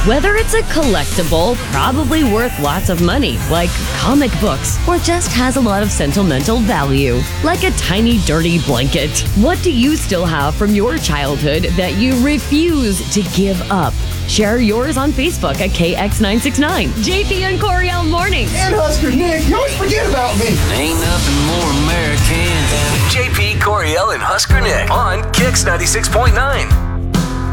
Whether it's a collectible, probably worth lots of money, like comic books, or just has a lot of sentimental value, like a tiny dirty blanket. What do you still have from your childhood that you refuse to give up? Share yours on Facebook at KX969. JP and Coriel Mornings. And Husker Nick, you always forget about me. Ain't nothing more American than JP, Coriel, and Husker Nick on KX 96.9.